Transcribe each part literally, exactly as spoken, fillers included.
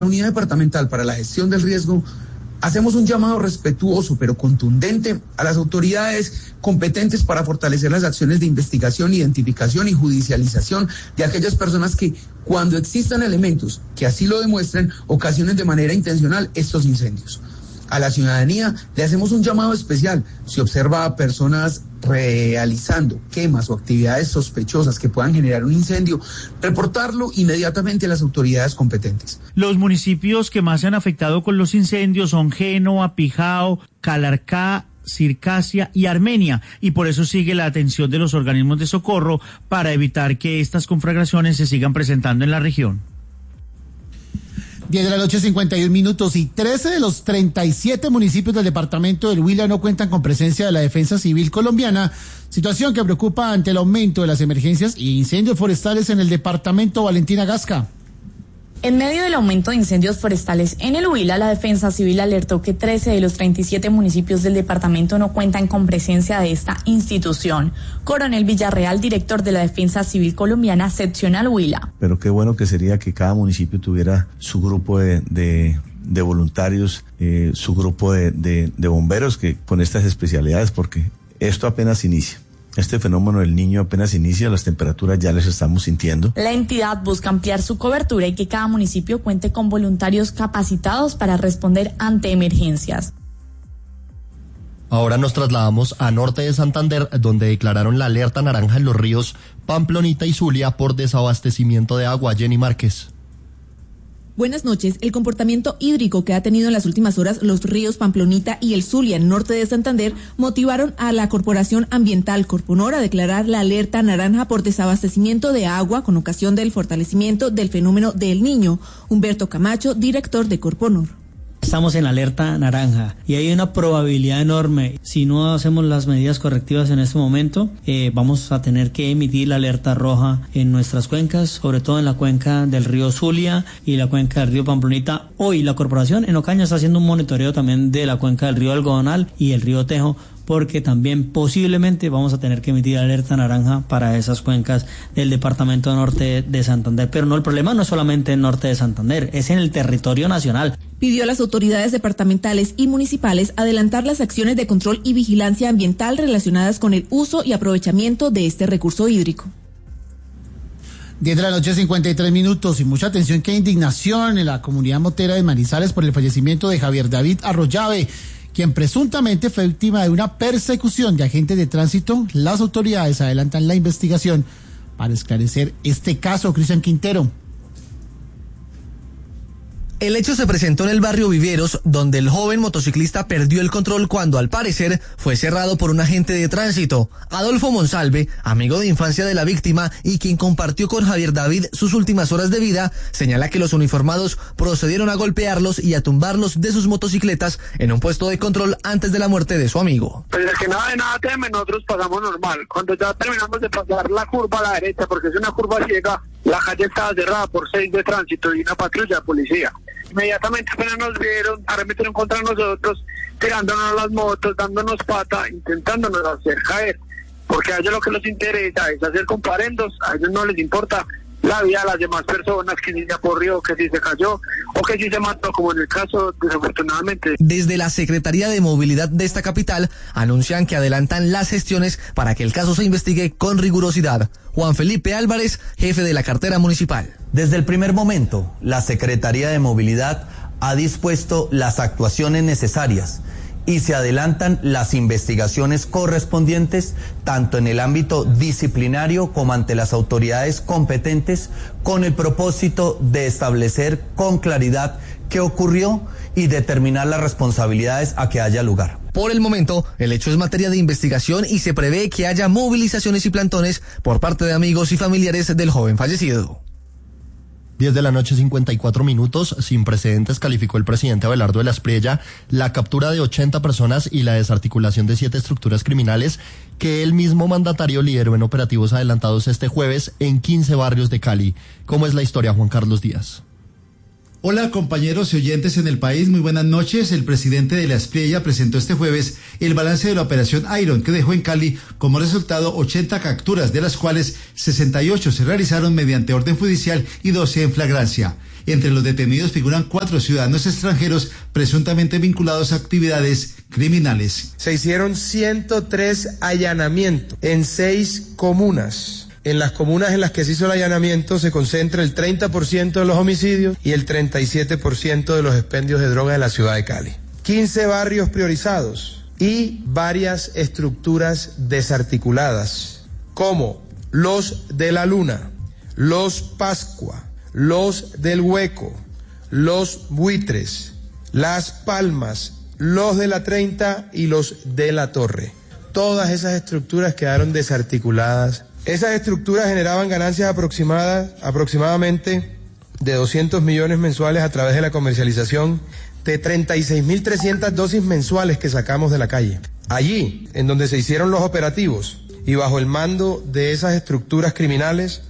Unidad Departamental para la Gestión del Riesgo, hacemos un llamado respetuoso pero contundente a las autoridades competentes para fortalecer las acciones de investigación, identificación y judicialización de aquellas personas que, cuando existan elementos que así lo demuestren, ocasionen de manera intencional estos incendios. A la ciudadanía le hacemos un llamado especial. Si observa a personas realizando quemas o actividades sospechosas que puedan generar un incendio, reportarlo inmediatamente a las autoridades competentes. Los municipios que más se han afectado con los incendios son Génova, Pijao, Calarcá, Circasia y Armenia, y por eso sigue la atención de los organismos de socorro para evitar que estas conflagraciones se sigan presentando en la región. diez de la noche, cincuenta y un minutos, y trece de los treinta y siete municipios del departamento del Huila no cuentan con presencia de la Defensa Civil colombiana, situación que preocupa ante el aumento de las emergencias y incendios forestales en el departamento. Valentina Gasca. En medio del aumento de incendios forestales en el Huila, la Defensa Civil alertó que trece de los treinta y siete municipios del departamento no cuentan con presencia de esta institución. Coronel Villarreal, director de la Defensa Civil colombiana, seccional Huila. Pero qué bueno que sería que cada municipio tuviera su grupo de, de, de voluntarios, eh, su grupo de, de, de bomberos que con estas especialidades, porque esto apenas inicia. Este fenómeno del niño apenas inicia, las temperaturas ya les estamos sintiendo. La entidad busca ampliar su cobertura y que cada municipio cuente con voluntarios capacitados para responder ante emergencias. Ahora nos trasladamos a norte de Santander, donde declararon la alerta naranja en los ríos Pamplonita y Zulia por desabastecimiento de agua. Jenny Márquez. Buenas noches. El comportamiento hídrico que ha tenido en las últimas horas los ríos Pamplonita y el Zulia, en norte de Santander, motivaron a la Corporación Ambiental Corponor a declarar la alerta naranja por desabastecimiento de agua con ocasión del fortalecimiento del fenómeno del Niño. Humberto Camacho, director de Corponor. Estamos en alerta naranja y hay una probabilidad enorme. Si no hacemos las medidas correctivas en este momento, eh, vamos a tener que emitir la alerta roja en nuestras cuencas, sobre todo en la cuenca del río Zulia y la cuenca del río Pamplonita. Hoy la corporación en Ocaña está haciendo un monitoreo también de la cuenca del río Algodonal y el río Tejo, porque también posiblemente vamos a tener que emitir alerta naranja para esas cuencas del departamento norte de Santander. Pero no, el problema no es solamente en el norte de Santander, es en el territorio nacional. Pidió a las autoridades departamentales y municipales adelantar las acciones de control y vigilancia ambiental relacionadas con el uso y aprovechamiento de este recurso hídrico. diez de la noche, cincuenta y tres minutos, y mucha atención, qué indignación en la comunidad motera de Manizales por el fallecimiento de Javier David Arroyave, quien presuntamente fue víctima de una persecución de agentes de tránsito. Las autoridades adelantan la investigación para esclarecer este caso. Cristian Quintero. El hecho se presentó en el barrio Viveros, donde el joven motociclista perdió el control cuando, al parecer, fue cerrado por un agente de tránsito. Adolfo Monsalve, amigo de infancia de la víctima y quien compartió con Javier David sus últimas horas de vida, señala que los uniformados procedieron a golpearlos y a tumbarlos de sus motocicletas en un puesto de control antes de la muerte de su amigo. Pues el que nada de nada teme, nosotros pasamos normal. Cuando ya terminamos de pasar la curva a la derecha, porque es una curva ciega, la calle estaba cerrada por seis de tránsito y una patrulla de policía. Inmediatamente apenas nos vieron, arremetieron contra nosotros, tirándonos las motos, dándonos pata, intentándonos hacer caer, porque a ellos lo que les interesa es hacer comparendos, a ellos no les importa la vida de las demás personas, que si se aporrió, que si se cayó o que si se mató, como en el caso, desafortunadamente. Desde la Secretaría de Movilidad de esta capital anuncian que adelantan las gestiones para que el caso se investigue con rigurosidad. Juan Felipe Álvarez, jefe de la cartera municipal. Desde el primer momento, la Secretaría de Movilidad ha dispuesto las actuaciones necesarias y se adelantan las investigaciones correspondientes tanto en el ámbito disciplinario como ante las autoridades competentes, con el propósito de establecer con claridad qué ocurrió y determinar las responsabilidades a que haya lugar. Por el momento, el hecho es materia de investigación y se prevé que haya movilizaciones y plantones por parte de amigos y familiares del joven fallecido. diez de la noche, cincuenta y cuatro minutos. Sin precedentes calificó el presidente Abelardo de la Espriella la captura de ochenta personas y la desarticulación de siete estructuras criminales que el mismo mandatario lideró en operativos adelantados este jueves en quince barrios de Cali. ¿Cómo es la historia, Juan Carlos Díaz? Hola compañeros y oyentes en el país, muy buenas noches. El presidente de la Asprilla presentó este jueves el balance de la operación Iron, que dejó en Cali como resultado ochenta capturas, de las cuales sesenta y ocho se realizaron mediante orden judicial y doce en flagrancia. Entre los detenidos figuran cuatro ciudadanos extranjeros presuntamente vinculados a actividades criminales. Se hicieron ciento tres allanamientos en seis comunas. En las comunas en las que se hizo el allanamiento se concentra el treinta por ciento de los homicidios y el treinta y siete por ciento de los expendios de droga en la ciudad de Cali. quince barrios priorizados y varias estructuras desarticuladas, como los de la Luna, los Pascua, los del Hueco, los Buitres, las Palmas, los de la treinta y los de la Torre. Todas esas estructuras quedaron desarticuladas. Esas estructuras generaban ganancias aproximadas, aproximadamente de doscientos millones mensuales a través de la comercialización de treinta y seis mil trescientas dosis mensuales que sacamos de la calle. Allí, en donde se hicieron los operativos y bajo el mando de esas estructuras criminales,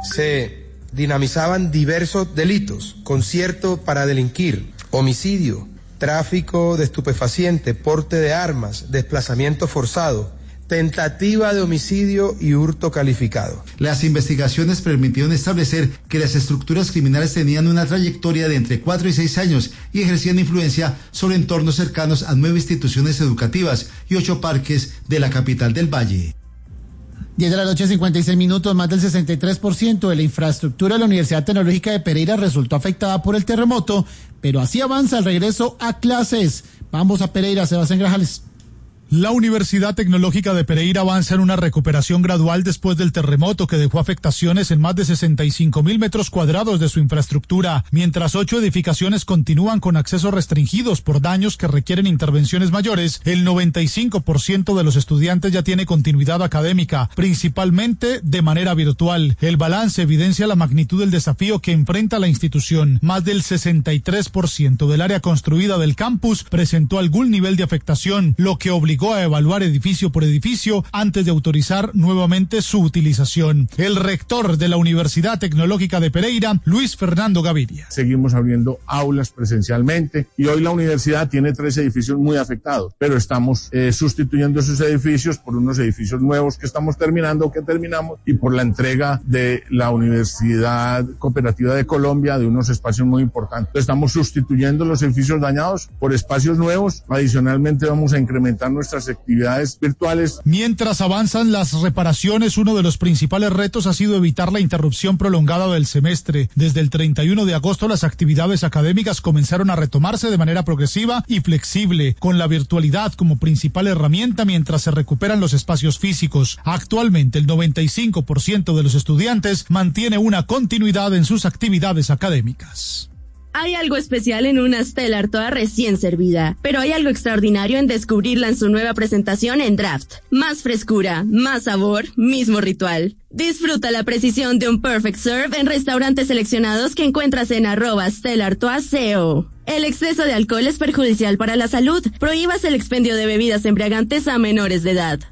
se dinamizaban diversos delitos: concierto para delinquir, homicidio, tráfico de estupefaciente, porte de armas, desplazamiento forzado, tentativa de homicidio y hurto calificado. Las investigaciones permitieron establecer que las estructuras criminales tenían una trayectoria de entre cuatro y seis años y ejercían influencia sobre entornos cercanos a nueve instituciones educativas y ocho parques de la capital del Valle. diez de la noche, cincuenta y seis minutos, más del sesenta y tres por ciento de la infraestructura de la Universidad Tecnológica de Pereira resultó afectada por el terremoto, pero así avanza el regreso a clases. Vamos a Pereira, Sebastián Grajales. La Universidad Tecnológica de Pereira avanza en una recuperación gradual después del terremoto que dejó afectaciones en más de sesenta y cinco mil metros cuadrados de su infraestructura, mientras ocho edificaciones continúan con acceso restringidos por daños que requieren intervenciones mayores. El noventa y cinco por ciento de los estudiantes ya tiene continuidad académica, principalmente de manera virtual. El balance evidencia la magnitud del desafío que enfrenta la institución. Más del sesenta y tres por ciento del área construida del campus presentó algún nivel de afectación, lo que obligó a evaluar edificio por edificio antes de autorizar nuevamente su utilización. El rector de la Universidad Tecnológica de Pereira, Luis Fernando Gaviria. Seguimos abriendo aulas presencialmente y hoy la universidad tiene tres edificios muy afectados, pero estamos eh, sustituyendo esos edificios por unos edificios nuevos que estamos terminando o que terminamos y por la entrega de la Universidad Cooperativa de Colombia de unos espacios muy importantes. Estamos sustituyendo los edificios dañados por espacios nuevos. Adicionalmente vamos a incrementar nuestra actividades virtuales. Mientras avanzan las reparaciones, uno de los principales retos ha sido evitar la interrupción prolongada del semestre. Desde el treinta y uno de agosto las actividades académicas comenzaron a retomarse de manera progresiva y flexible, con la virtualidad como principal herramienta mientras se recuperan los espacios físicos. Actualmente el noventa y cinco por ciento de los estudiantes mantiene una continuidad en sus actividades académicas. Hay algo especial en una Stella Artois recién servida, pero hay algo extraordinario en descubrirla en su nueva presentación en Draft. Más frescura, más sabor, mismo ritual. Disfruta la precisión de un Perfect Serve en restaurantes seleccionados que encuentras en arroba Stella Artois C O. El exceso de alcohol es perjudicial para la salud. Prohíbas el expendio de bebidas embriagantes a menores de edad.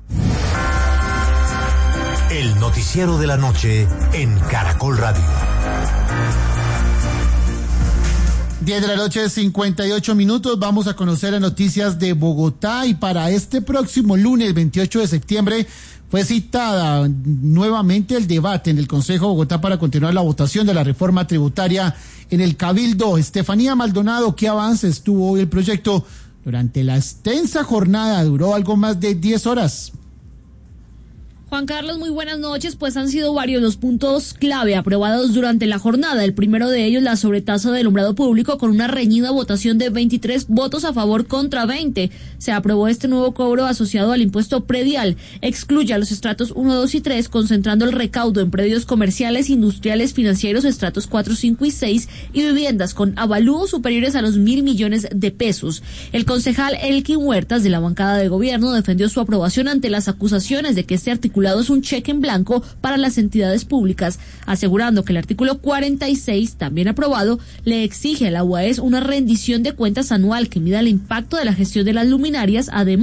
El noticiero de la noche en Caracol Radio. diez de la noche, cincuenta y ocho minutos. Vamos a conocer las noticias de Bogotá y para este próximo lunes veintiocho de septiembre fue citada nuevamente el debate en el Consejo de Bogotá para continuar la votación de la reforma tributaria en el Cabildo. Estefanía Maldonado, ¿qué avances tuvo hoy el proyecto? Durante la extensa jornada duró algo más de diez horas. Juan Carlos, muy buenas noches. Pues han sido varios los puntos clave aprobados durante la jornada. El primero de ellos, la sobretasa del alumbrado público, con una reñida votación de veintitrés votos a favor contra veinte. Se aprobó este nuevo cobro asociado al impuesto predial. Excluye a los estratos uno, dos y tres, concentrando el recaudo en predios comerciales, industriales, financieros, estratos cuatro, cinco y seis, y viviendas con avalúos superiores a los mil millones de pesos. El concejal Elkin Huertas, de la bancada de gobierno, defendió su aprobación ante las acusaciones de que este artículo es un cheque en blanco para las entidades públicas, asegurando que el artículo cuarenta y seis, también aprobado, le exige a la U A E S una rendición de cuentas anual que mida el impacto de la gestión de las luminarias. Además,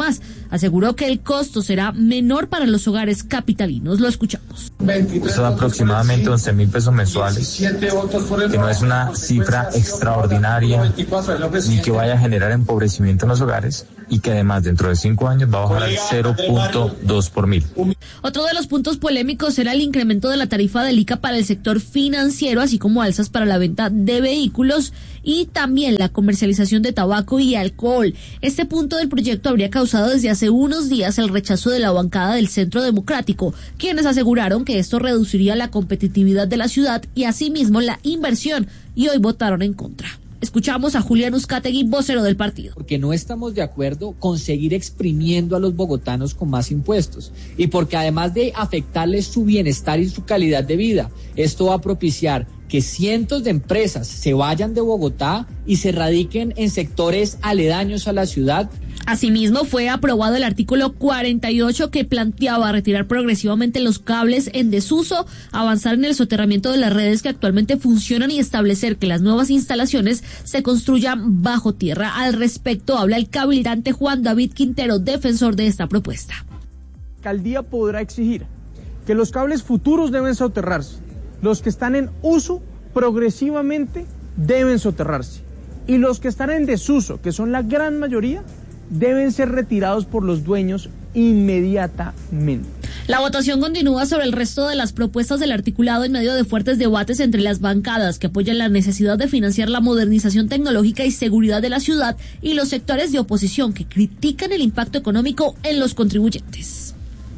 Aseguró que el costo será menor para los hogares capitalinos. Lo escuchamos. Son aproximadamente once mil pesos mensuales, que no es una cifra extraordinaria ni que vaya a generar empobrecimiento en los hogares, y que además dentro de cinco años va a bajar al cero punto dos por mil. Otro de los puntos polémicos será el incremento de la tarifa del I C A para el sector financiero, así como alzas para la venta de vehículos y también la comercialización de tabaco y alcohol. Este punto del proyecto habría causado desde hace unos días el rechazo de la bancada del Centro Democrático, quienes aseguraron que esto reduciría la competitividad de la ciudad y asimismo la inversión, y hoy votaron en contra. Escuchamos a Julián Uzcategui, vocero del partido. Porque no estamos de acuerdo con seguir exprimiendo a los bogotanos con más impuestos, y porque además de afectarles su bienestar y su calidad de vida, esto va a propiciar que cientos de empresas se vayan de Bogotá y se radiquen en sectores aledaños a la ciudad. Asimismo, fue aprobado el artículo cuarenta y ocho que planteaba retirar progresivamente los cables en desuso, avanzar en el soterramiento de las redes que actualmente funcionan y establecer que las nuevas instalaciones se construyan bajo tierra. Al respecto, habla el cabildante Juan David Quintero, defensor de esta propuesta. La alcaldía podrá exigir que los cables futuros deben soterrarse, los que están en uso progresivamente deben soterrarse, y los que están en desuso, que son la gran mayoría, deben ser retirados por los dueños inmediatamente. La votación continúa sobre el resto de las propuestas del articulado en medio de fuertes debates entre las bancadas que apoyan la necesidad de financiar la modernización tecnológica y seguridad de la ciudad y los sectores de oposición que critican el impacto económico en los contribuyentes.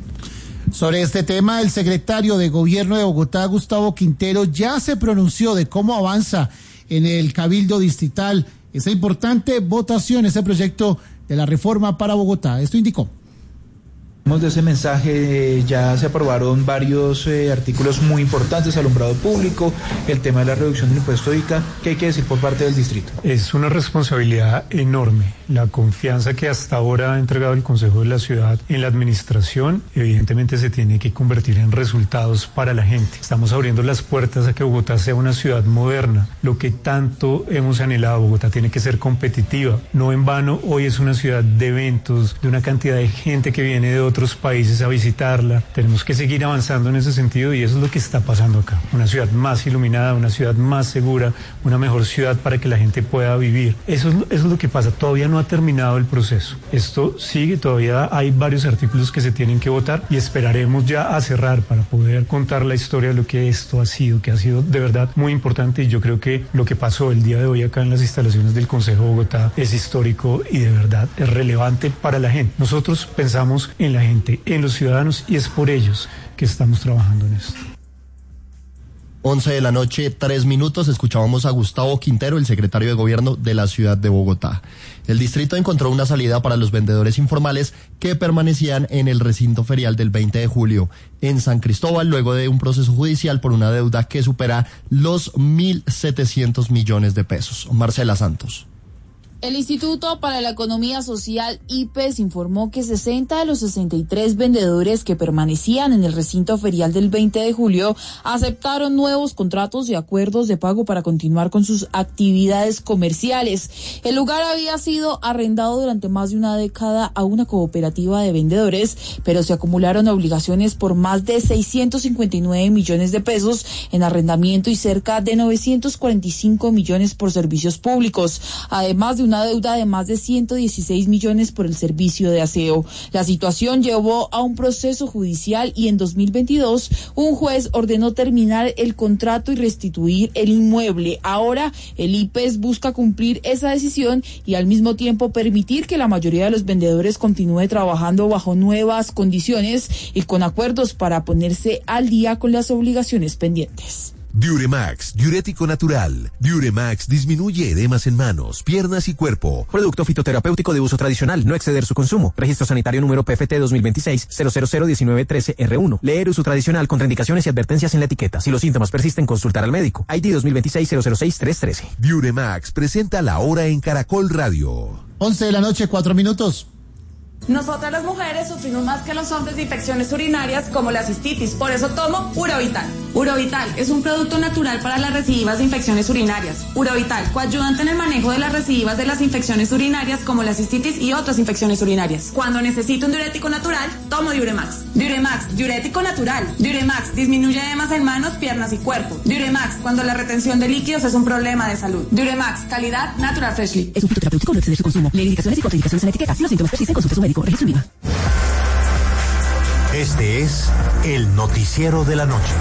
Sobre este tema, el secretario de Gobierno de Bogotá, Gustavo Quintero, ya se pronunció de cómo avanza en el Cabildo Distrital esa importante votación, ese proyecto de la reforma para Bogotá. Esto indicó. De ese mensaje ya se aprobaron varios eh, artículos muy importantes: alumbrado público, el tema de la reducción del impuesto I C A. ¿Qué hay que decir por parte del distrito? Es una responsabilidad enorme. La confianza que hasta ahora ha entregado el Consejo de la Ciudad en la administración, evidentemente se tiene que convertir en resultados para la gente. Estamos abriendo las puertas a que Bogotá sea una ciudad moderna, lo que tanto hemos anhelado. Bogotá tiene que ser competitiva. No en vano, hoy es una ciudad de eventos, de una cantidad de gente que viene de otros países a visitarla. Tenemos que seguir avanzando en ese sentido, y eso es lo que está pasando acá. Una ciudad más iluminada, una ciudad más segura, una mejor ciudad para que la gente pueda vivir. Eso es, eso es lo que pasa. Todavía no ha terminado el proceso. Esto sigue, todavía hay varios artículos que se tienen que votar y esperaremos ya a cerrar para poder contar la historia de lo que esto ha sido, que ha sido de verdad muy importante, y yo creo que lo que pasó el día de hoy acá en las instalaciones del Consejo de Bogotá es histórico y de verdad es relevante para la gente. Nosotros pensamos en la gente, en los ciudadanos, y es por ellos que estamos trabajando en esto. once de la noche, tres minutos, escuchábamos a Gustavo Quintero, el secretario de Gobierno de la ciudad de Bogotá. El distrito encontró una salida para los vendedores informales que permanecían en el recinto ferial del veinte de julio en San Cristóbal, luego de un proceso judicial por una deuda que supera los mil setecientos millones de pesos. Marcela Santos. El Instituto para la Economía Social, I P E S, informó que sesenta de los sesenta y tres vendedores que permanecían en el recinto ferial del veinte de julio aceptaron nuevos contratos y acuerdos de pago para continuar con sus actividades comerciales. El lugar había sido arrendado durante más de una década a una cooperativa de vendedores, pero se acumularon obligaciones por más de seiscientos cincuenta y nueve millones de pesos en arrendamiento y cerca de novecientos cuarenta y cinco millones por servicios públicos, además de una deuda de más de ciento dieciséis millones por el servicio de aseo. La situación llevó a un proceso judicial y en dos mil veintidós un juez ordenó terminar el contrato y restituir el inmueble. Ahora el I P E S busca cumplir esa decisión y al mismo tiempo permitir que la mayoría de los vendedores continúe trabajando bajo nuevas condiciones y con acuerdos para ponerse al día con las obligaciones pendientes. Diuremax, diurético natural. Diuremax disminuye edemas en manos, piernas y cuerpo. Producto fitoterapéutico de uso tradicional, no exceder su consumo. Registro sanitario número P F T dos mil veintiséis cero cero cero diecinueve trece R uno. Leer uso tradicional, contraindicaciones y advertencias en la etiqueta. Si los síntomas persisten, consultar al médico. I D dos mil veintiséis cero cero seis tres trece. Diuremax presenta la hora en Caracol Radio. once de la noche, cuatro minutos. Nosotras las mujeres sufrimos más que los hombres de infecciones urinarias como la cistitis, por eso tomo Uravital. Urovital es un producto natural para las recidivas de infecciones urinarias. Urovital, coayudante en el manejo de las recidivas de las infecciones urinarias como la cistitis y otras infecciones urinarias. Cuando necesito un diurético natural, tomo Diuremax. Diuremax, diurético natural. Diuremax disminuye edemas en manos, piernas y cuerpo. Diuremax, cuando la retención de líquidos es un problema de salud. Diuremax, calidad Natural Freshly. Es un fitoterapéutico, no excede su consumo. Lee indicaciones y contraindicaciones en etiqueta. Si los síntomas persisten, consulte a su médico. Registro INVIMA. Este es el noticiero de la noche.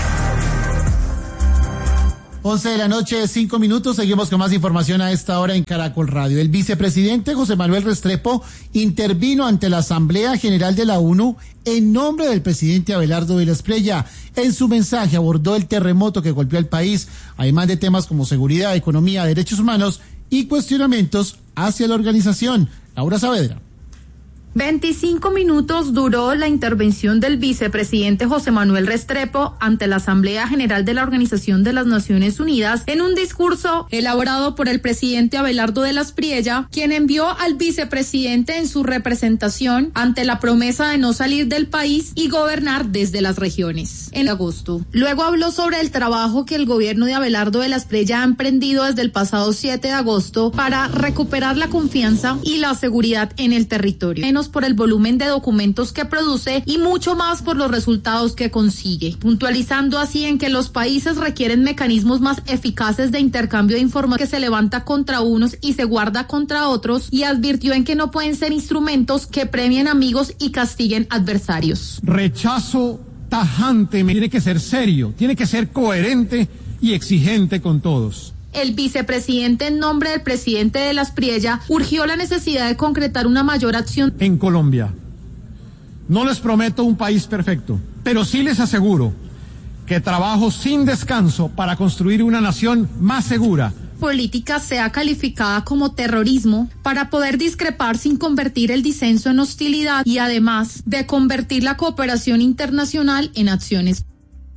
once de la noche, cinco minutos. Seguimos con más información a esta hora en Caracol Radio. El vicepresidente José Manuel Restrepo intervino ante la Asamblea General de la ONU en nombre del presidente Abelardo Vélez Prella. En su mensaje abordó el terremoto que golpeó al país, además de temas como seguridad, economía, derechos humanos y cuestionamientos hacia la organización. Laura Saavedra. veinticinco minutos duró la intervención del vicepresidente José Manuel Restrepo ante la Asamblea General de la Organización de las Naciones Unidas en un discurso elaborado por el presidente Abelardo de las Priella, quien envió al vicepresidente en su representación ante la promesa de no salir del país y gobernar desde las regiones en agosto. Luego habló sobre el trabajo que el gobierno de Abelardo de las Priella ha emprendido desde el pasado siete de agosto para recuperar la confianza y la seguridad en el territorio. Menos por el volumen de documentos que produce y mucho más por los resultados que consigue, puntualizando así en que los países requieren mecanismos más eficaces de intercambio de información que se levanta contra unos y se guarda contra otros, y advirtió en que no pueden ser instrumentos que premien amigos y castiguen adversarios. Rechazo tajante, tiene que ser serio, tiene que ser coherente y exigente con todos. El vicepresidente, en nombre del presidente de las Priella, urgió la necesidad de concretar una mayor acción en Colombia. No les prometo un país perfecto, pero sí les aseguro que trabajo sin descanso para construir una nación más segura. Política sea calificada como terrorismo para poder discrepar sin convertir el disenso en hostilidad y además de convertir la cooperación internacional en acciones.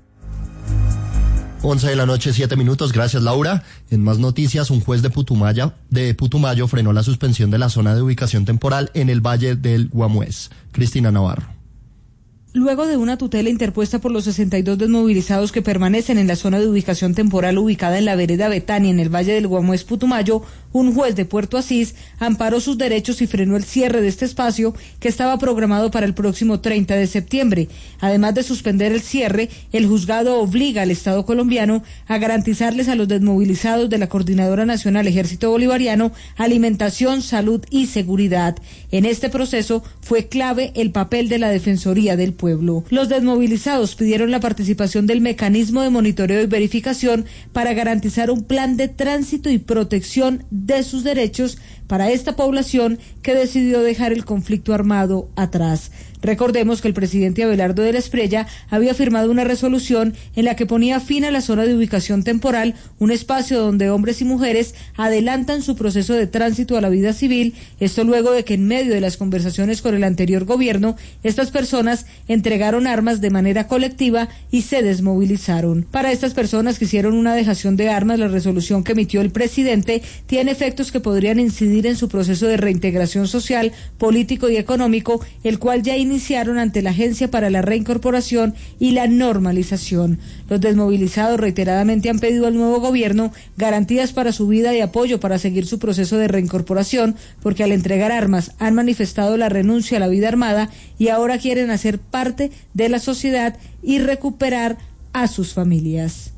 once de la noche, siete minutos. Gracias, Laura. En más noticias, un juez de Putumayo, de Putumayo frenó la suspensión de la zona de ubicación temporal en el Valle del Guamués. Cristina Navarro. Luego de una tutela interpuesta por los sesenta y dos desmovilizados que permanecen en la zona de ubicación temporal ubicada en la vereda Betania, en el Valle del Guamués, Putumayo, un juez de Puerto Asís amparó sus derechos y frenó el cierre de este espacio que estaba programado para el próximo treinta de septiembre. Además de suspender el cierre, el juzgado obliga al Estado colombiano a garantizarles a los desmovilizados de la Coordinadora Nacional Ejército Bolivariano alimentación, salud y seguridad. En este proceso fue clave el papel de la Defensoría del Pueblo. Los desmovilizados pidieron la participación del mecanismo de monitoreo y verificación para garantizar un plan de tránsito y protección de sus derechos para esta población que decidió dejar el conflicto armado atrás. Recordemos que el presidente Abelardo de las Priella había firmado una resolución en la que ponía fin a la zona de ubicación temporal, un espacio donde hombres y mujeres adelantan su proceso de tránsito a la vida civil, esto luego de que en medio de las conversaciones con el anterior gobierno, estas personas entregaron armas de manera colectiva y se desmovilizaron. Para estas personas que hicieron una dejación de armas, la resolución que emitió el presidente tiene efectos que podrían incidir en su proceso de reintegración social, político y económico, el cual ya iniciaron ante la Agencia para la Reincorporación y la Normalización. Los desmovilizados reiteradamente han pedido al nuevo gobierno garantías para su vida y apoyo para seguir su proceso de reincorporación, porque al entregar armas han manifestado la renuncia a la vida armada y ahora quieren hacer parte de la sociedad y recuperar a sus familias.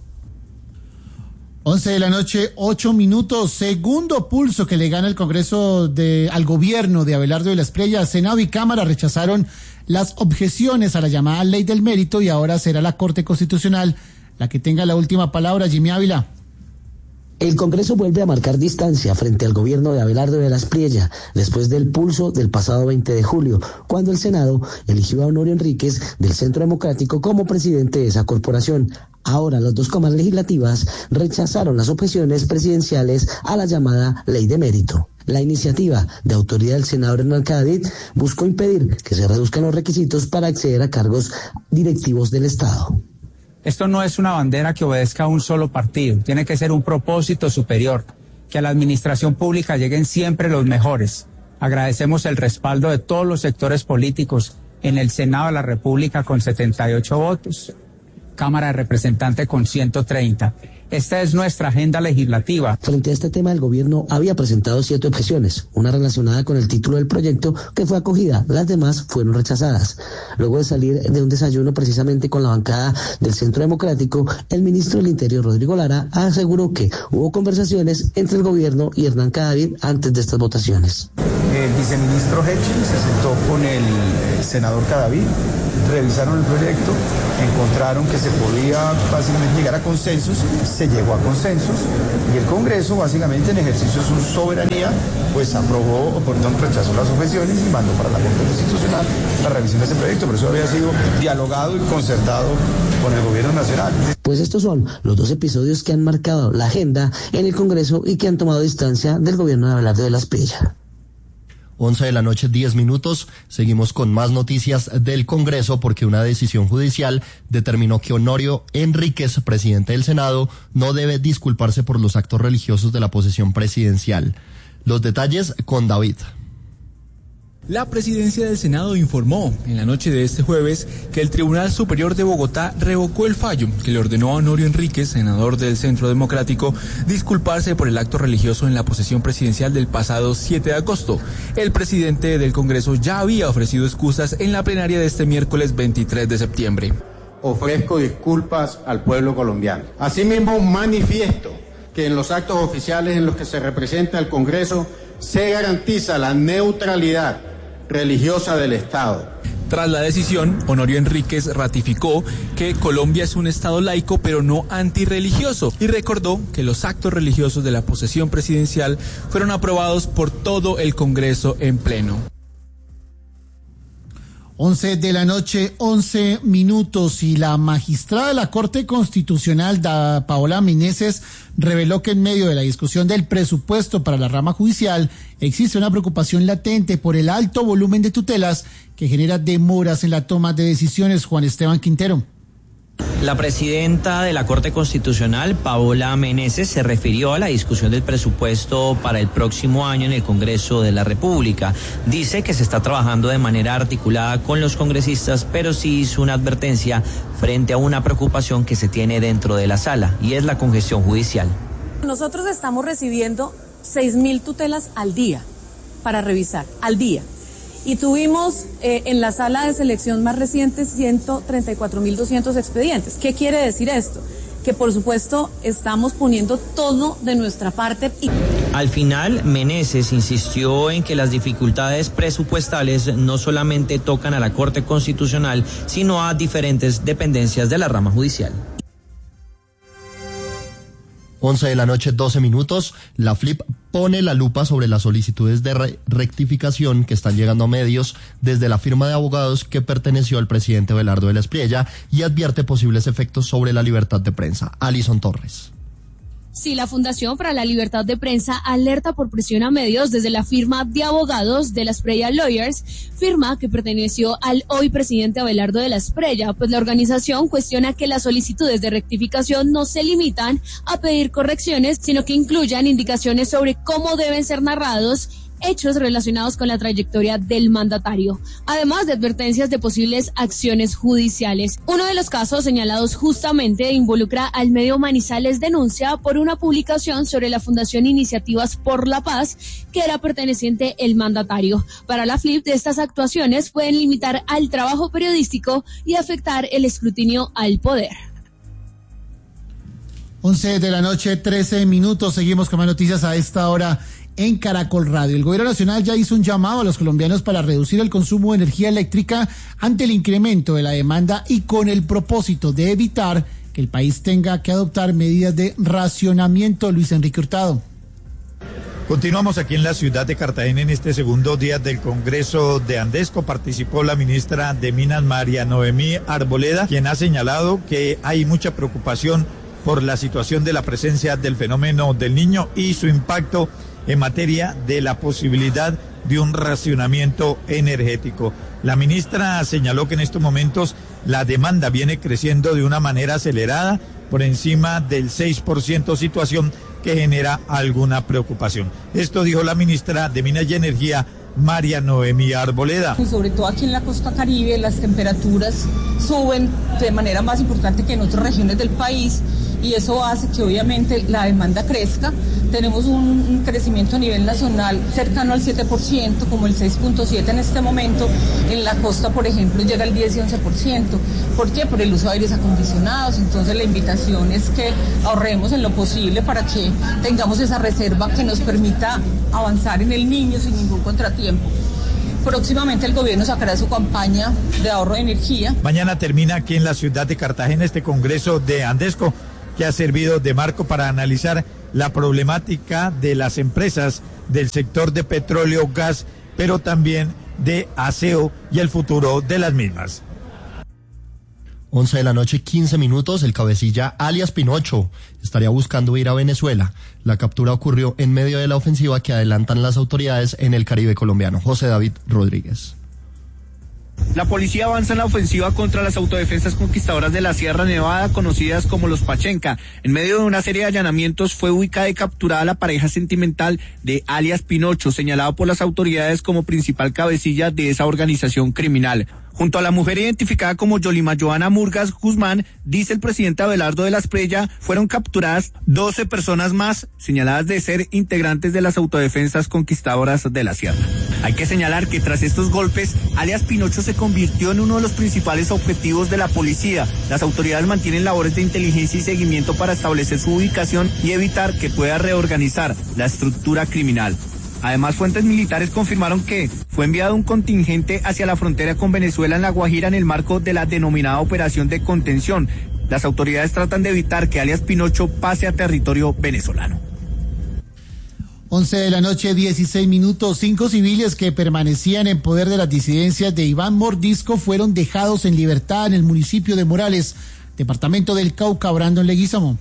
once de la noche, ocho minutos. Segundo pulso que le gana el Congreso de, al gobierno de Abelardo de las Priella. Senado y Cámara rechazaron las objeciones a la llamada Ley del Mérito y ahora será la Corte Constitucional la que tenga la última palabra. Jimmy Ávila. El Congreso vuelve a marcar distancia frente al gobierno de Abelardo de las Priella después del pulso del pasado veinte de julio, cuando el Senado eligió a Honorio Enríquez del Centro Democrático como presidente de esa corporación. Ahora las dos cámaras legislativas rechazaron las objeciones presidenciales a la llamada Ley de Mérito. La iniciativa, de autoría del senador Hernán Cadit, buscó impedir que se reduzcan los requisitos para acceder a cargos directivos del Estado. Esto no es una bandera que obedezca a un solo partido, tiene que ser un propósito superior, que a la administración pública lleguen siempre los mejores. Agradecemos el respaldo de todos los sectores políticos en el Senado de la República con setenta y ocho votos. Cámara de Representantes con ciento treinta. Esta es nuestra agenda legislativa. Frente a este tema, el gobierno había presentado siete objeciones, una relacionada con el título del proyecto que fue acogida, las demás fueron rechazadas. Luego de salir de un desayuno precisamente con la bancada del Centro Democrático, el ministro del Interior, Rodrigo Lara, aseguró que hubo conversaciones entre el gobierno y Hernán Cadavid antes de estas votaciones. El viceministro Heching se sentó con el senador Cadavid, revisaron el proyecto, encontraron que se podía básicamente llegar a consensos, se llegó a consensos y el Congreso básicamente en ejercicio de su soberanía pues aprobó, o perdón, rechazó las objeciones y mandó para la Corte Constitucional la revisión de ese proyecto, pero eso había sido dialogado y concertado con el gobierno nacional. Pues estos son los dos episodios que han marcado la agenda en el Congreso y que han tomado distancia del gobierno de Abelardo de la Espriella. once de la noche, diez minutos. Seguimos con más noticias del Congreso porque una decisión judicial determinó que Honorio Enríquez, presidente del Senado, no debe disculparse por los actos religiosos de la posesión presidencial. Los detalles con David. La presidencia del Senado informó en la noche de este jueves que el Tribunal Superior de Bogotá revocó el fallo que le ordenó a Honorio Enríquez, senador del Centro Democrático, disculparse por el acto religioso en la posesión presidencial del pasado siete de agosto. El presidente del Congreso ya había ofrecido excusas en la plenaria de este miércoles veintitrés de septiembre. Ofrezco disculpas al pueblo colombiano. Asimismo, manifiesto que en los actos oficiales en los que se representa el Congreso se garantiza la neutralidad religiosa del Estado. Tras la decisión, Honorio Enríquez ratificó que Colombia es un Estado laico pero no antirreligioso y recordó que los actos religiosos de la posesión presidencial fueron aprobados por todo el Congreso en pleno. once de la noche, once minutos, y la magistrada de la Corte Constitucional, da, Paola Meneses, reveló que en medio de la discusión del presupuesto para la rama judicial existe una preocupación latente por el alto volumen de tutelas que genera demoras en la toma de decisiones. Juan Esteban Quintero. La presidenta de la Corte Constitucional, Paola Meneses, se refirió a la discusión del presupuesto para el próximo año en el Congreso de la República. Dice que se está trabajando de manera articulada con los congresistas, pero sí hizo una advertencia frente a una preocupación que se tiene dentro de la sala, y es la congestión judicial. Nosotros estamos recibiendo seis mil tutelas al día para revisar, al día. Y tuvimos eh, en la sala de selección más reciente ciento treinta y cuatro mil doscientos expedientes. ¿Qué quiere decir esto? Que por supuesto estamos poniendo todo de nuestra parte. Y... Al final, Meneses insistió en que las dificultades presupuestales no solamente tocan a la Corte Constitucional, sino a diferentes dependencias de la rama judicial. once de la noche, doce minutos. La F L I P pone la lupa sobre las solicitudes de re rectificación que están llegando a medios desde la firma de abogados que perteneció al presidente Abelardo de la Espriella y advierte posibles efectos sobre la libertad de prensa. Alison Torres. Sí, la Fundación para la Libertad de Prensa alerta por presión a medios desde la firma de abogados de la Espriella Lawyers, firma que perteneció al hoy presidente Abelardo de la Espriella, pues la organización cuestiona que las solicitudes de rectificación no se limitan a pedir correcciones, sino que incluyan indicaciones sobre cómo deben ser narrados hechos relacionados con la trayectoria del mandatario, además de advertencias de posibles acciones judiciales. Uno de los casos señalados justamente involucra al medio Manizales Denuncia por una publicación sobre la Fundación Iniciativas por la Paz que era perteneciente el mandatario. Para la F L I P, estas actuaciones pueden limitar al trabajo periodístico y afectar el escrutinio al poder. once de la noche, trece minutos. Seguimos con más noticias a esta hora en Caracol Radio. El gobierno nacional ya hizo un llamado a los colombianos para reducir el consumo de energía eléctrica ante el incremento de la demanda y con el propósito de evitar que el país tenga que adoptar medidas de racionamiento. Luis Enrique Hurtado. Continuamos aquí en la ciudad de Cartagena en este segundo día del Congreso de Andesco. Participó la ministra de Minas, María Noemí Arboleda, quien ha señalado que hay mucha preocupación por la situación de la presencia del fenómeno del Niño y su impacto en materia de la posibilidad de un racionamiento energético. La ministra señaló que en estos momentos la demanda viene creciendo de una manera acelerada, por encima del seis por ciento, situación que genera alguna preocupación. Esto dijo la ministra de Minas y Energía, María Noemí Arboleda. Y sobre todo aquí en la costa caribe las temperaturas suben de manera más importante que en otras regiones del país y eso hace que obviamente la demanda crezca. Tenemos un, un crecimiento a nivel nacional cercano al siete por ciento, como el seis punto siete por ciento en este momento. En la costa, por ejemplo, llega al diez y once por ciento. ¿Por qué? Por el uso de aires acondicionados. Entonces la invitación es que ahorremos en lo posible para que tengamos esa reserva que nos permita avanzar en el niño sin ningún contratiempo. Próximamente el gobierno sacará su campaña de ahorro de energía. Mañana termina aquí en la ciudad de Cartagena este congreso de Andesco, que ha servido de marco para analizar la problemática de las empresas del sector de petróleo, gas, pero también de aseo y el futuro de las mismas. once de la noche, quince minutos, el cabecilla alias Pinocho estaría buscando ir a Venezuela. La captura ocurrió en medio de la ofensiva que adelantan las autoridades en el Caribe colombiano. José David Rodríguez. La policía avanza en la ofensiva contra las autodefensas conquistadoras de la Sierra Nevada, conocidas como los Pachenca. En medio de una serie de allanamientos fue ubicada y capturada la pareja sentimental de alias Pinocho, señalado por las autoridades como principal cabecilla de esa organización criminal. Junto a la mujer identificada como Yolima Joana Murgas Guzmán, dice el presidente Abelardo de la Espriella, fueron capturadas doce personas más, señaladas de ser integrantes de las autodefensas conquistadoras de la Sierra. Hay que señalar que tras estos golpes, alias Pinocho se convirtió en uno de los principales objetivos de la policía. Las autoridades mantienen labores de inteligencia y seguimiento para establecer su ubicación y evitar que pueda reorganizar la estructura criminal. Además, fuentes militares confirmaron que fue enviado un contingente hacia la frontera con Venezuela en La Guajira en el marco de la denominada operación de contención. Las autoridades tratan de evitar que alias Pinocho pase a territorio venezolano. once de la noche, dieciséis minutos. Cinco civiles que permanecían en poder de las disidencias de Iván Mordisco fueron dejados en libertad en el municipio de Morales, departamento del Cauca. Brandon Leguízamo.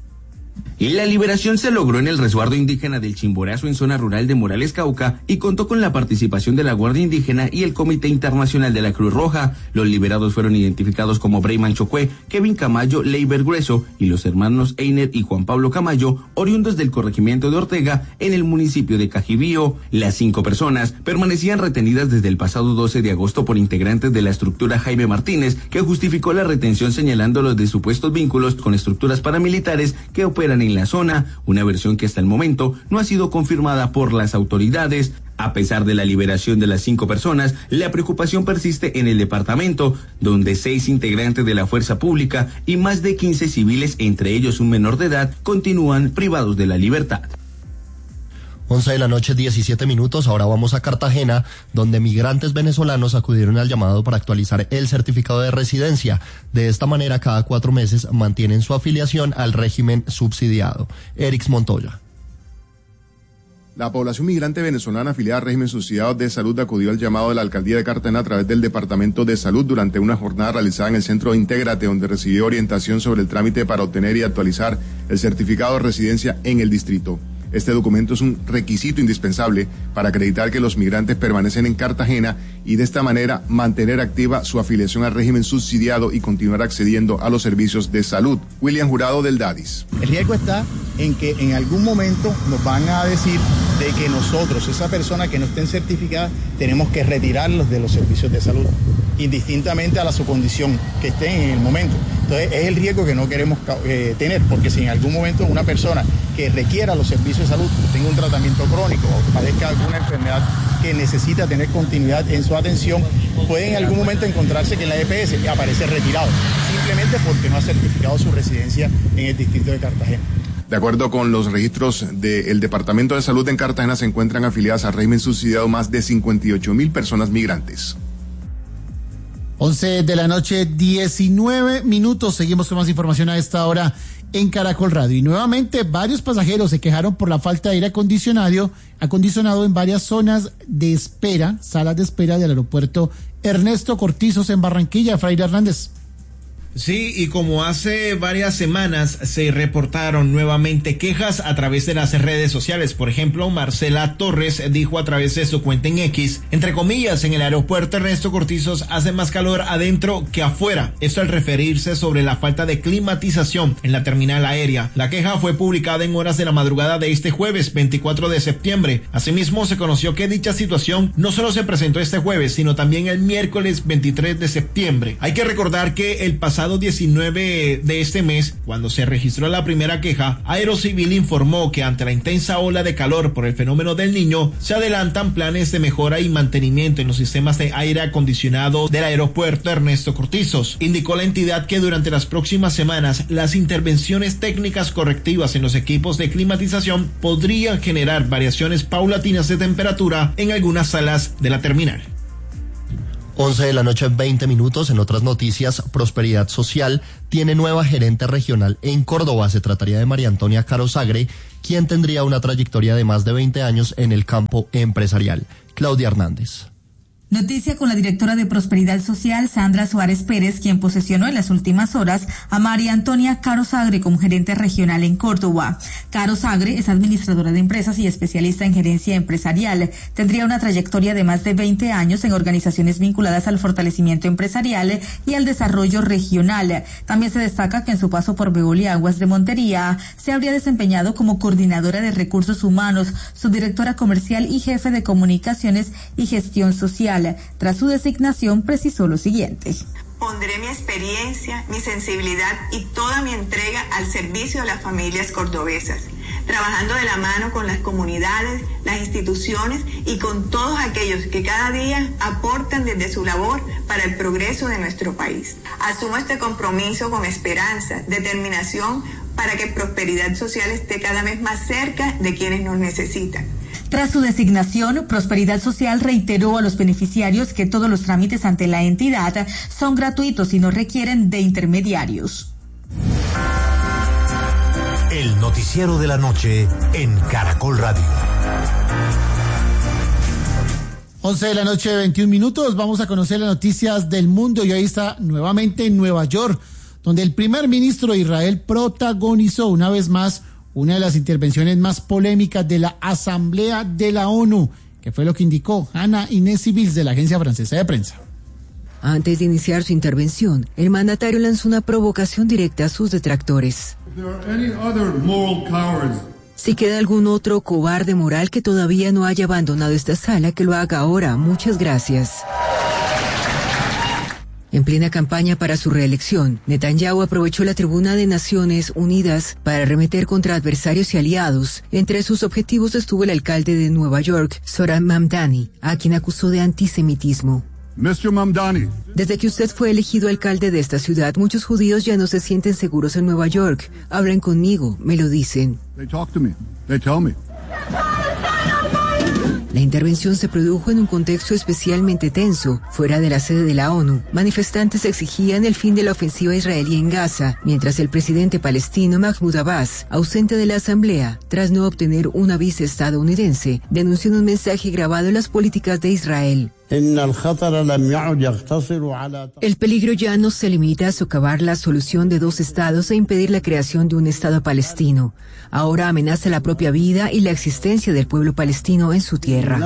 Y la liberación se logró en el resguardo indígena del Chimborazo en zona rural de Morales, Cauca, y contó con la participación de la Guardia Indígena y el Comité Internacional de la Cruz Roja. Los liberados fueron identificados como Breyman Chocue, Kevin Camayo, Leiber Grueso y los hermanos Einer y Juan Pablo Camayo, oriundos del corregimiento de Ortega en el municipio de Cajibío. Las cinco personas permanecían retenidas desde el pasado doce de agosto por integrantes de la estructura Jaime Martínez, que justificó la retención señalándolos de supuestos vínculos con estructuras paramilitares que operan en la zona, una versión que hasta el momento no ha sido confirmada por las autoridades. A pesar de la liberación de las cinco personas, la preocupación persiste en el departamento, donde seis integrantes de la fuerza pública y más de quince civiles, entre ellos un menor de edad, continúan privados de la libertad. once de la noche, diecisiete minutos. Ahora vamos a Cartagena, donde migrantes venezolanos acudieron al llamado para actualizar el certificado de residencia. De esta manera, cada cuatro meses mantienen su afiliación al régimen subsidiado. Erix Montoya. La población migrante venezolana afiliada al régimen subsidiado de salud acudió al llamado de la alcaldía de Cartagena a través del Departamento de Salud durante una jornada realizada en el centro Intégrate, donde recibió orientación sobre el trámite para obtener y actualizar el certificado de residencia en el distrito. Este documento es un requisito indispensable para acreditar que los migrantes permanecen en Cartagena y de esta manera mantener activa su afiliación al régimen subsidiado y continuar accediendo a los servicios de salud. William Jurado del DADIS. El riesgo está en que en algún momento nos van a decir de que nosotros, esa persona que no estén certificadas, tenemos que retirarlos de los servicios de salud, indistintamente a la su condición que estén en el momento. Entonces es el riesgo que no queremos eh, tener, porque si en algún momento una persona que requiera los servicios de salud, tenga un tratamiento crónico o padezca alguna enfermedad que necesita tener continuidad en su atención, puede en algún momento encontrarse que en la E P S aparece retirado, simplemente porque no ha certificado su residencia en el distrito de Cartagena. De acuerdo con los registros del Departamento de Salud en Cartagena, se encuentran afiliadas al régimen subsidiado más de cincuenta y ocho mil personas migrantes. once de la noche, diecinueve minutos. Seguimos con más información a esta hora en Caracol Radio. Y nuevamente varios pasajeros se quejaron por la falta de aire acondicionado, acondicionado en varias zonas de espera, salas de espera del aeropuerto Ernesto Cortizos en Barranquilla. Fraire Hernández. Sí, y como hace varias semanas se reportaron nuevamente quejas a través de las redes sociales. Por ejemplo, Marcela Torres dijo a través de su cuenta en X, entre comillas, en el aeropuerto Ernesto Cortizos hace más calor adentro que afuera. Esto al referirse sobre la falta de climatización en la terminal aérea. La queja fue publicada en horas de la madrugada de este jueves veinticuatro de septiembre. Asimismo, se conoció que dicha situación no solo se presentó este jueves, sino también el miércoles veintitrés de septiembre. Hay que recordar que el pasado diecinueve de este mes, cuando se registró la primera queja, Aerocivil informó que ante la intensa ola de calor por el fenómeno del Niño, se adelantan planes de mejora y mantenimiento en los sistemas de aire acondicionado del aeropuerto Ernesto Cortizos. Indicó la entidad que durante las próximas semanas, las intervenciones técnicas correctivas en los equipos de climatización podrían generar variaciones paulatinas de temperatura en algunas salas de la terminal. once de la noche, veinte minutos. En otras noticias, Prosperidad Social tiene nueva gerente regional en Córdoba. Se trataría de María Antonia Caro Sagre, quien tendría una trayectoria de más de veinte años en el campo empresarial. Claudia Hernández. Noticia con la directora de Prosperidad Social, Sandra Suárez Pérez, quien posesionó en las últimas horas a María Antonia Caro Sagre como gerente regional en Córdoba. Caro Sagre es administradora de empresas y especialista en gerencia empresarial. Tendría una trayectoria de más de veinte años en organizaciones vinculadas al fortalecimiento empresarial y al desarrollo regional. También se destaca que en su paso por Veolia Aguas de Montería se habría desempeñado como coordinadora de recursos humanos, subdirectora comercial y jefe de comunicaciones y gestión social. Tras su designación, precisó lo siguiente. Pondré mi experiencia, mi sensibilidad y toda mi entrega al servicio de las familias cordobesas, trabajando de la mano con las comunidades, las instituciones y con todos aquellos que cada día aportan desde su labor para el progreso de nuestro país. Asumo este compromiso con esperanza, determinación, para que Prosperidad Social esté cada vez más cerca de quienes nos necesitan. Tras su designación, Prosperidad Social reiteró a los beneficiarios que todos los trámites ante la entidad son gratuitos y no requieren de intermediarios. El noticiero de la noche en Caracol Radio. once de la noche, veintiún minutos. Vamos a conocer las noticias del mundo y hoy está nuevamente en Nueva York, donde el primer ministro de Israel protagonizó una vez más una de las intervenciones más polémicas de la Asamblea de la ONU, que fue lo que indicó Hannah Inés Civils de la Agencia Francesa de Prensa. Antes de iniciar su intervención, el mandatario lanzó una provocación directa a sus detractores. Si queda algún otro cobarde moral que todavía no haya abandonado esta sala, que lo haga ahora. Muchas gracias. En plena campaña para su reelección, Netanyahu aprovechó la tribuna de Naciones Unidas para arremeter contra adversarios y aliados. Entre sus objetivos estuvo el alcalde de Nueva York, Zohran Mamdani, a quien acusó de antisemitismo. mister Mamdani. Desde que usted fue elegido alcalde de esta ciudad, muchos judíos ya no se sienten seguros en Nueva York. Hablan conmigo, me lo dicen. They talk to me. They tell me. La intervención se produjo en un contexto especialmente tenso. Fuera de la sede de la ONU, manifestantes exigían el fin de la ofensiva israelí en Gaza, mientras el presidente palestino Mahmoud Abbas, ausente de la asamblea, tras no obtener una visa estadounidense, denunció en un mensaje grabado las políticas de Israel. El peligro ya no se limita a socavar la solución de dos estados e impedir la creación de un estado palestino. Ahora amenaza la propia vida y la existencia del pueblo palestino en su tierra.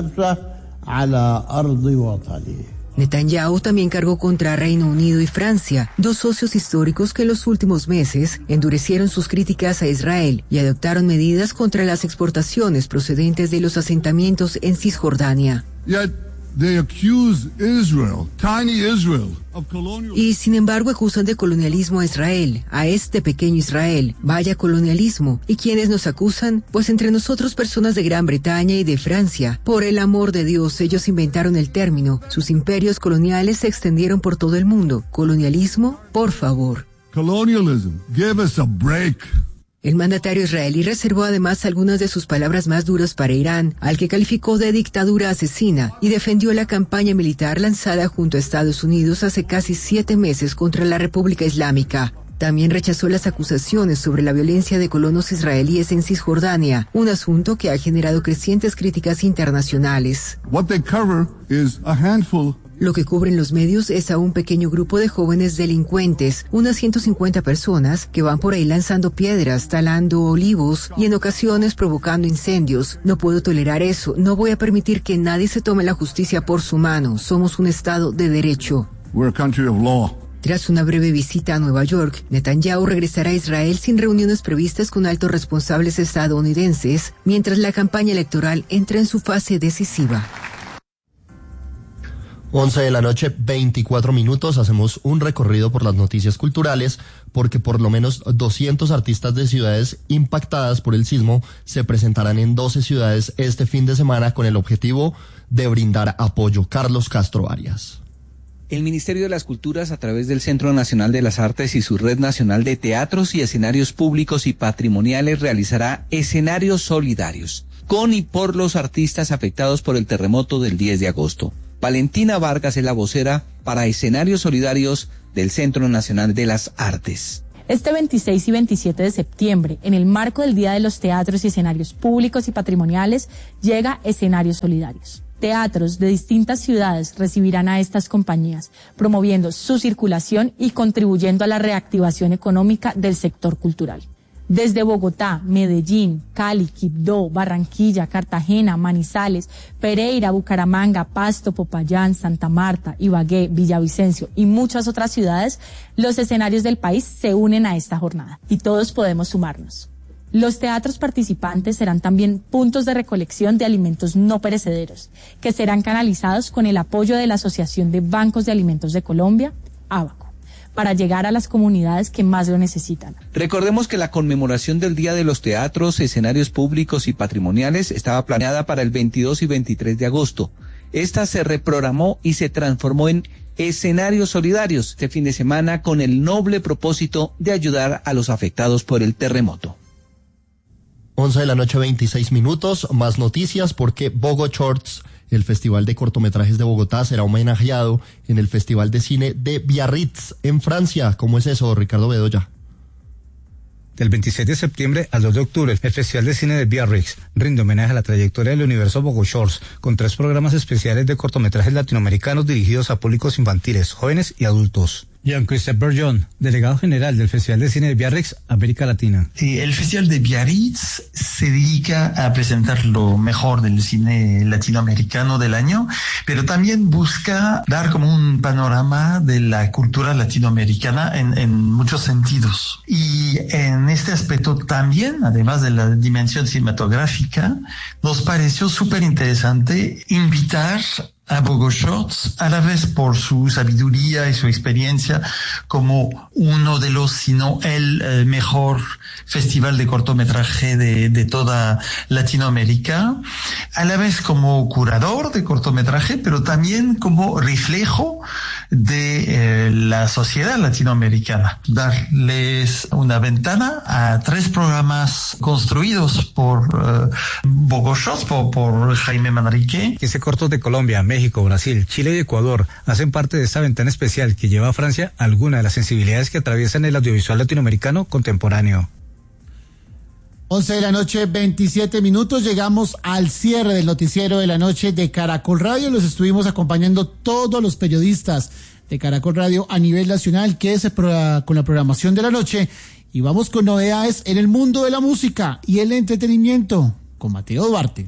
Netanyahu también cargó contra Reino Unido y Francia, dos socios históricos que en los últimos meses endurecieron sus críticas a Israel y adoptaron medidas contra las exportaciones procedentes de los asentamientos en Cisjordania. They accuse Israel, tiny Israel, of colonial... Y sin embargo acusan de colonialismo a Israel, a este pequeño Israel. Vaya colonialismo. ¿Y quiénes nos acusan? Pues entre nosotros personas de Gran Bretaña y de Francia. Por el amor de Dios, ellos inventaron el término. Sus imperios coloniales se extendieron por todo el mundo. Colonialismo, por favor. Colonialism, give us a break. El mandatario israelí reservó además algunas de sus palabras más duras para Irán, al que calificó de dictadura asesina, y defendió la campaña militar lanzada junto a Estados Unidos hace casi siete meses contra la República Islámica. También rechazó las acusaciones sobre la violencia de colonos israelíes en Cisjordania, un asunto que ha generado crecientes críticas internacionales. What they cover is a handful Lo que cubren los medios es a un pequeño grupo de jóvenes delincuentes, unas ciento cincuenta personas que van por ahí lanzando piedras, talando olivos y en ocasiones provocando incendios. No puedo tolerar eso, no voy a permitir que nadie se tome la justicia por su mano. Somos un Estado de derecho. We're a country of law. Tras una breve visita a Nueva York, Netanyahu regresará a Israel sin reuniones previstas con altos responsables estadounidenses, mientras la campaña electoral entra en su fase decisiva. once de la noche, veinticuatro minutos, hacemos un recorrido por las noticias culturales, porque por lo menos doscientos artistas de ciudades impactadas por el sismo se presentarán en doce ciudades este fin de semana con el objetivo de brindar apoyo. Carlos Castro Arias. El Ministerio de las Culturas, a través del Centro Nacional de las Artes y su Red Nacional de Teatros y Escenarios Públicos y Patrimoniales, realizará escenarios solidarios con y por los artistas afectados por el terremoto del diez de agosto. Valentina Vargas es la vocera para Escenarios Solidarios del Centro Nacional de las Artes. Este veintiséis y veintisiete de septiembre, en el marco del Día de los Teatros y Escenarios Públicos y Patrimoniales, llega Escenarios Solidarios. Teatros de distintas ciudades recibirán a estas compañías, promoviendo su circulación y contribuyendo a la reactivación económica del sector cultural. Desde Bogotá, Medellín, Cali, Quibdó, Barranquilla, Cartagena, Manizales, Pereira, Bucaramanga, Pasto, Popayán, Santa Marta, Ibagué, Villavicencio y muchas otras ciudades, los escenarios del país se unen a esta jornada y todos podemos sumarnos. Los teatros participantes serán también puntos de recolección de alimentos no perecederos, que serán canalizados con el apoyo de la Asociación de Bancos de Alimentos de Colombia, ABACO, para llegar a las comunidades que más lo necesitan. Recordemos que la conmemoración del Día de los Teatros, Escenarios Públicos y Patrimoniales estaba planeada para el veintidós y veintitrés de agosto. Esta se reprogramó y se transformó en Escenarios Solidarios este fin de semana con el noble propósito de ayudar a los afectados por el terremoto. once de la noche, veintiséis minutos, más noticias porque Bogo Shorts, el Festival de Cortometrajes de Bogotá, será homenajeado en el Festival de Cine de Biarritz, en Francia. ¿Cómo es eso, Ricardo Bedoya? Del veintiséis de septiembre al dos de octubre, el Festival de Cine de Biarritz rinde homenaje a la trayectoria del universo Bogo Shorts, con tres programas especiales de cortometrajes latinoamericanos dirigidos a públicos infantiles, jóvenes y adultos. Jean-Christophe Bergeon, delegado general del Festival de Cine de Biarritz, América Latina. Sí, el Festival de Biarritz se dedica a presentar lo mejor del cine latinoamericano del año, pero también busca dar como un panorama de la cultura latinoamericana en, en muchos sentidos. Y en este aspecto también, además de la dimensión cinematográfica, nos pareció súper interesante invitar a Bogo Shorts, a la vez por su sabiduría y su experiencia como uno de los, si no el eh, mejor festival de cortometraje de, de toda Latinoamérica, a la vez como curador de cortometraje, pero también como reflejo de eh, la sociedad latinoamericana. Darles una ventana a tres programas construidos por eh, Bogo Shorts, por, por Jaime Manrique. quince cortos de Colombia, México, Brasil, Chile y Ecuador hacen parte de esta ventana especial que lleva a Francia algunas de las sensibilidades que atraviesan el audiovisual latinoamericano contemporáneo. once de la noche, veintisiete minutos, llegamos al cierre del noticiero de la noche de Caracol Radio. Los estuvimos acompañando todos los periodistas de Caracol Radio a nivel nacional. Quédese con la programación de la noche y vamos con novedades en el mundo de la música y el entretenimiento con Mateo Duarte.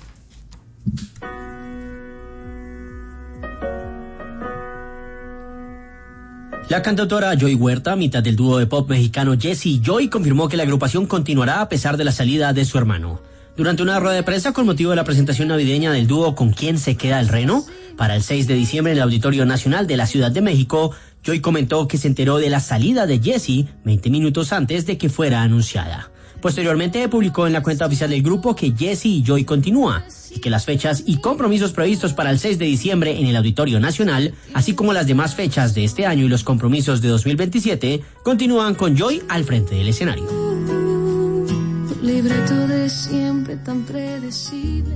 La cantautora Joy Huerta, mitad del dúo de pop mexicano Jesse y Joy, confirmó que la agrupación continuará a pesar de la salida de su hermano. Durante una rueda de prensa con motivo de la presentación navideña del dúo ¿Con quién se queda el reno?, para el seis de diciembre en el Auditorio Nacional de la Ciudad de México, Joy comentó que se enteró de la salida de Jesse veinte minutos antes de que fuera anunciada. Posteriormente publicó en la cuenta oficial del grupo que Jesse y Joy continúa y que las fechas y compromisos previstos para el seis de diciembre en el Auditorio Nacional, así como las demás fechas de este año y los compromisos de dos mil veintisiete, continúan con Joy al frente del escenario. Libreto de siempre tan predecible.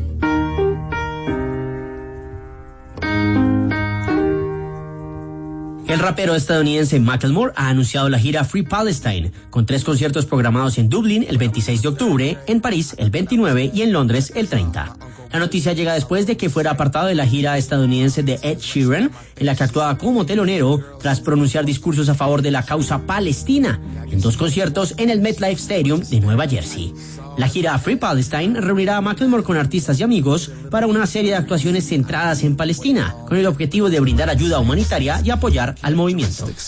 El rapero estadounidense Macklemore ha anunciado la gira Free Palestine, con tres conciertos programados en Dublín el veintiséis de octubre, en París el veintinueve y en Londres el treinta. La noticia llega después de que fuera apartado de la gira estadounidense de Ed Sheeran, en la que actuaba como telonero tras pronunciar discursos a favor de la causa palestina en dos conciertos en el MetLife Stadium de Nueva Jersey. La gira Free Palestine reunirá a Macklemore con artistas y amigos para una serie de actuaciones centradas en Palestina, con el objetivo de brindar ayuda humanitaria y apoyar al movimiento.